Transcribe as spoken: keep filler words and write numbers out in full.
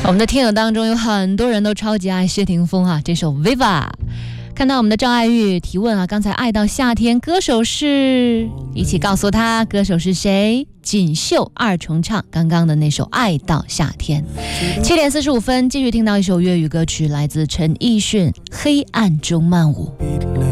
我们的听友当中有很多人都超级爱谢霆锋啊，这首 Viva。 看到我们的赵爱玉提问啊，刚才爱到夏天歌手是，一起告诉他歌手是谁。锦绣二重唱刚刚的那首爱到夏天。七点四十五分继续听到一首粤语歌曲，来自陈奕迅《黑暗中漫舞》。